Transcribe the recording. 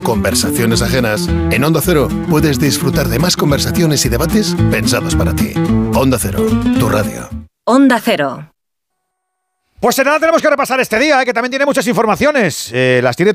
Conversaciones ajenas. En Onda Cero puedes disfrutar de más conversaciones y debates pensados para ti. Onda Cero, tu radio. Onda Cero. Pues nada, tenemos que repasar este día, que también tiene muchas informaciones. Las tiene